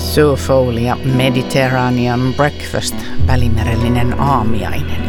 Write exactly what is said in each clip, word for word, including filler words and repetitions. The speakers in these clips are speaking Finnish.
Sue Foley ja Mediterranean Breakfast, välimerellinen aamiainen.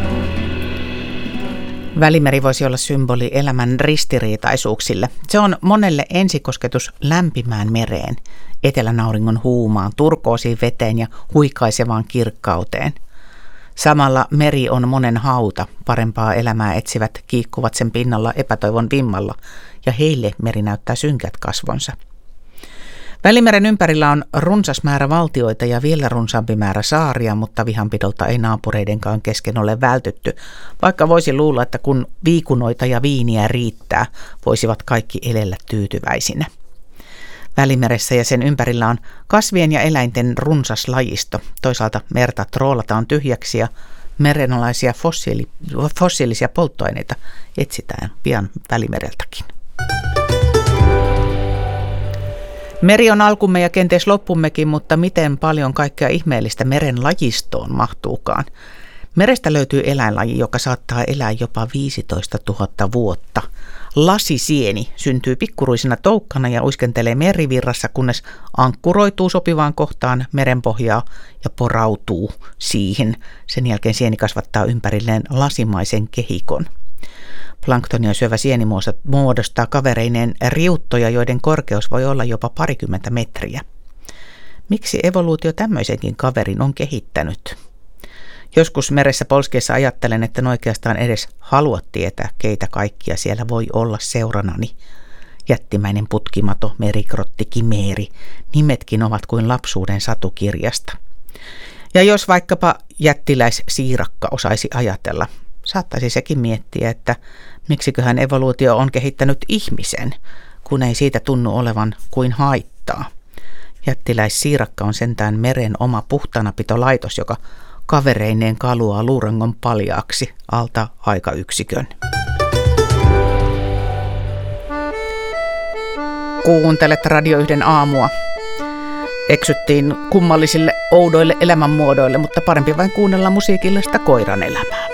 Välimeri voisi olla symboli elämän ristiriitaisuuksille. Se on monelle ensikosketus lämpimään mereen, etelänauringon huumaan, turkoosiin veteen ja huikaisevaan kirkkauteen. Samalla meri on monen hauta, parempaa elämää etsivät kiikkuvat sen pinnalla epätoivon vimmalla, ja heille meri näyttää synkät kasvonsa. Välimeren ympärillä on runsas määrä valtioita ja vielä runsaampi määrä saaria, mutta vihanpidolta ei naapureidenkaan kesken ole vältytty, vaikka voisi luulla, että kun viikunoita ja viiniä riittää, voisivat kaikki elellä tyytyväisinä. Välimeressä ja sen ympärillä on kasvien ja eläinten runsas lajisto. Toisaalta merta troolataan tyhjäksi ja merenalaisia fossiili, fossiilisia polttoaineita etsitään pian Välimereltäkin. Meri on alkumme ja kenties loppummekin, mutta miten paljon kaikkea ihmeellistä meren lajistoon mahtuukaan. Merestä löytyy eläinlaji, joka saattaa elää jopa viisitoistatuhatta vuotta. Lasisieni syntyy pikkuruisena toukkana ja uiskentelee merivirrassa, kunnes ankkuroituu sopivaan kohtaan merenpohjaa ja porautuu siihen. Sen jälkeen sieni kasvattaa ympärilleen lasimaisen kehikon. Planktonia syövä sieni muodostaa kavereineen riuttoja, joiden korkeus voi olla jopa parikymmentä metriä. Miksi evoluutio tämmöisenkin kaverin on kehittänyt? Joskus meressä polskiessa ajattelen, että en oikeastaan edes halua tietää, keitä kaikkia siellä voi olla seuranani. Jättimäinen putkimato, merikrotti, kimeeri, nimetkin ovat kuin lapsuuden satukirjasta. Ja jos vaikkapa jättiläissiirakka osaisi ajatella, saattaisi sekin miettiä, että miksiköhän evoluutio on kehittänyt ihmisen, kun ei siitä tunnu olevan kuin haittaa. Jättiläissiirakka on sentään meren oma puhtaanapitolaitos, joka kavereineen kaluaa luurangon paljaaksi alta aikayksikön. Kuuntelet Radio yhden aamua. Eksyttiin kummallisille oudoille elämänmuodoille, mutta parempi vain kuunnella musiikillista koiran elämää.